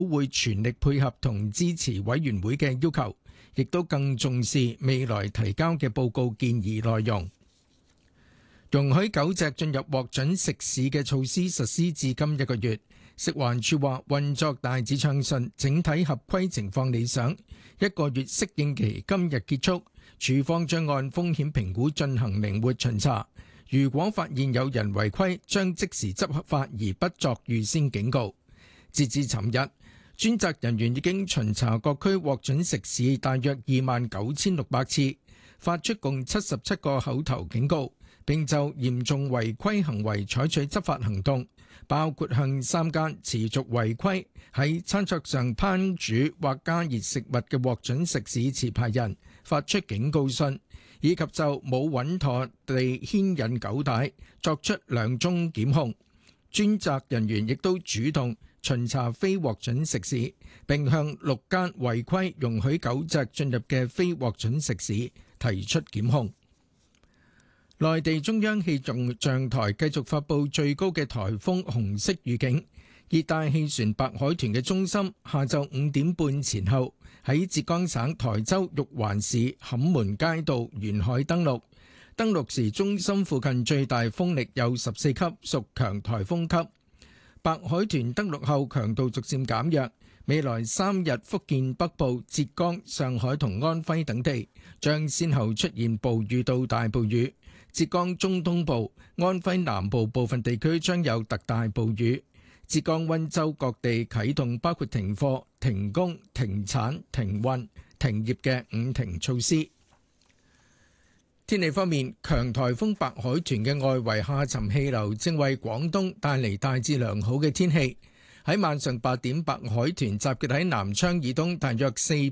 會全力配合同支持委員會嘅要求，亦都更重視未來提交嘅報告建議內容。容許狗隻進入獲准食肆嘅措施實施至今1個月，食環署話運作大致暢順，整體合規情況理想。1個月適應期今日結束，署方將按風險評估進行靈活巡查。如果發現有人違規，將即時執法而不作預先警告。截至尋日，專責人員已經巡查各區獲准食肆大約29,600次，發出共77個口頭警告，並就嚴重違規行為採取執法行動，包括向3間持續違規喺餐桌上烹煮或加熱食物嘅獲准食肆持牌人發出警告信，以及就冇穩妥地牽引狗帶作出2宗檢控。專責人員亦都主動巡查非獲准食肆，並向6間違規容許狗隻進入嘅非獲准食肆提出檢控。內地中央氣象台繼續發布最高嘅颱風紅色預警，熱帶氣旋白海豚嘅中心下晝5點半前後喺浙江省台州玉環市坎門街道沿海登陸。登陸時中心附近最大風力有14級，屬強颱風級。白海豚登陸後強度逐漸減弱，未來3日福建北部、浙江、上海同安徽等地將先後出現暴雨到大暴雨。浙江中東部、安徽南部部分地區將有特大暴雨。浙江溫州各地啟動包括停課、停工、停產、停運、停業嘅5停措施。天氣方面，強颱風白海豚嘅外圍下沉氣流正為廣東帶嚟大致良好嘅天氣。喺晚上8點，白海豚集結喺南昌以東大約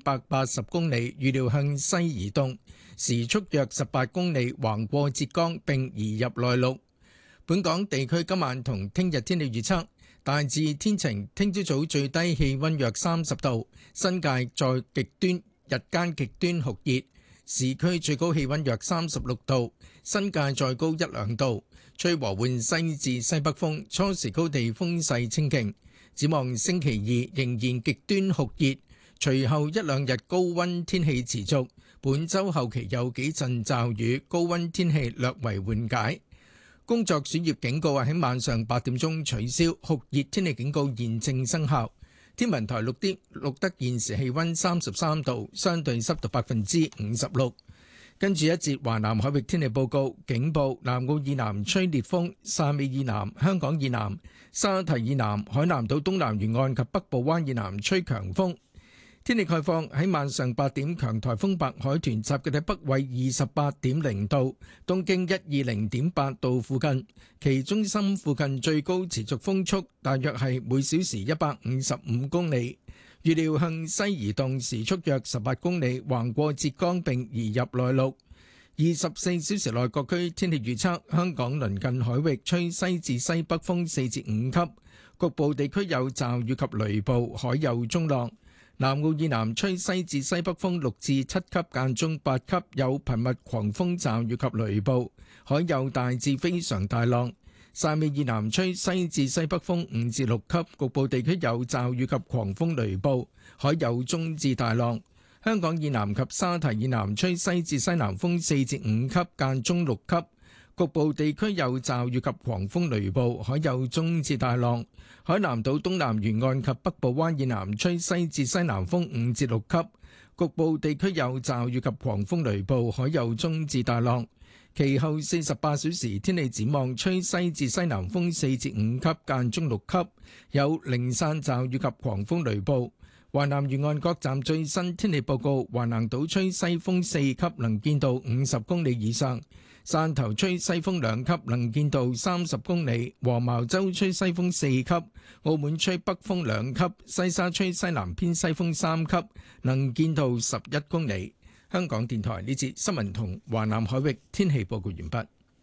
480公里，預料向西移動，時速約18公里，橫過浙江並移入內陸。本港地區今晚同聽日天氣預測大致天晴，聽朝早最低氣溫約30度，新界再極端，日間極端酷熱。市區最高氣溫約36度，新界再高1-2度，吹和緩西至西北風，初時高地風勢清勁。展望星期2仍然極端酷熱，隨後1-2日高溫天氣持續，本週後期有幾陣驟雨，高溫天氣略為緩解。工作暑熱警告喺晚上8點鐘取消，酷熱天氣警告現正生效。天文台錄得現時氣溫33度，相對濕度56%。跟住一節華南海域天氣報告，警報：南澳以南吹烈風，汕尾以南、香港以南、沙堤以南、海南島東南沿岸及北部灣以南吹強風。天氣概況喺晚上8點，強颱風白海豚集結喺北緯28.0度、東經120.8度附近，其中心附近最高持續風速大約係每小時155公里，預料向西移動，時速約18公里，橫過浙江並移入內陸。24小時內各區天氣預測：香港鄰近海域吹西至西北風4至5級，局部地區有驟雨及雷暴，海有中浪。南澳以南吹西至西北風6至7級，間中8級，有頻密狂風驟雨及雷暴，海有大至非常大浪。汕尾以南吹西至西北風5至6級，局部地區有驟雨及狂風雷暴，海有中至大浪。香港以南及沙堤以南吹西至西南風4至5級，間中6級，局部地區有驟雨及狂風雷暴，海有中至大浪。海南島東南沿岸及北部灣以南吹西至西南風5至6級，局部地區有驟雨及狂風雷暴，海有中至大浪。其後48小時天氣展望，吹西至西南風4至5級，間中6級，有零散驟雨及狂風雷暴。華南沿岸各站最新天氣報告：華南島吹西風4級，能見度50公里以上；汕頭吹西風2級，能見度30公里；黃茅洲吹西風4級；澳門吹北風2級；西沙吹西南偏西風3級，能見度11公里。香港電台呢節新聞同華南海域天氣報告完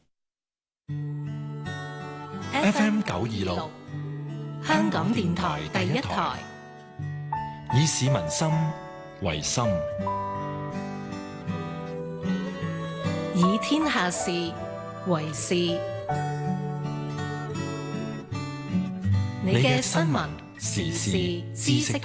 畢。FM 926，香港電台第一台， 以市民心為心， 以天下事為事。你嘅新聞時事知識